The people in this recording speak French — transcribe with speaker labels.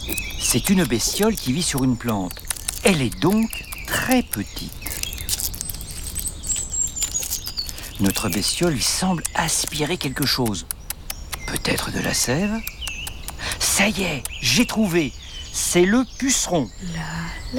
Speaker 1: C'est une bestiole qui vit sur une plante. Elle est donc très petite. Notre bestiole lui semble aspirer quelque chose. Peut-être de la sève? Ça y est, j'ai trouvé. C'est le puceron.